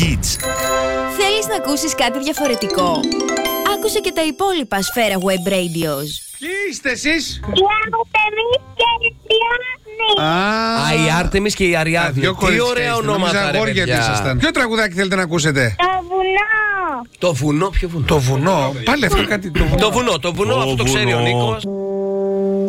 Kids. Θέλεις να ακούσεις κάτι διαφορετικό? Άκουσε και τα υπόλοιπα Σφαίρα Web Radios. Ποιοι είστε εσείς? Η Άρτεμις και η Αριάδνη. Η Άρτεμις και η Αριάδνη. Δυο Τι κορίτσια ωραία είστε. ονόματα, Νόμιζα ρε αγόρια παιδιά. ήσασταν. Ποιο τραγουδάκι θέλετε να ακούσετε? Το βουνό. Το βουνό, ποιο βουνό? Το βουνό. Πάλι αυτό κάτι. Το βουνό, αυτό το ξέρει ο Νίκος.